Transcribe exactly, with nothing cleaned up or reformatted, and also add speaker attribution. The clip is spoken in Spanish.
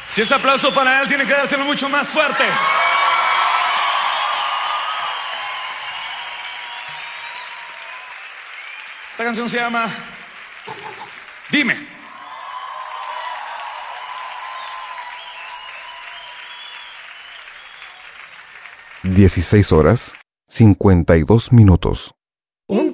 Speaker 1: Si es aplauso para él, tiene que dárselo mucho más fuerte. Esta canción se llama Dime.
Speaker 2: dieciséis horas, cincuenta y dos minutos.